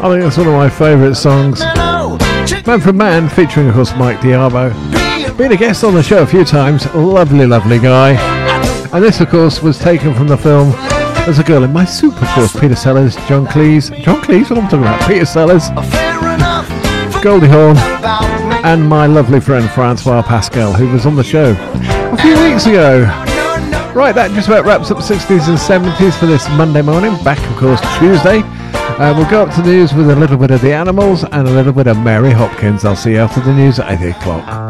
I think it's one of my favourite songs. Man from Man, featuring of course Mike Diabo. Been a guest on the show a few times, lovely, lovely guy. And this of course was taken from the film There's a Girl in My Soup, of course. Peter Sellers, John Cleese, what am I talking about? Peter Sellers, Goldie Hawn, and my lovely friend Francois Pascal, who was on the show a few weeks ago. Right, that just about wraps up 60s and 70s for this Monday morning. Back, of course, Tuesday. We'll go up to the news with a little bit of The Animals and a little bit of Mary Hopkins. I'll see you after the news at 8 o'clock.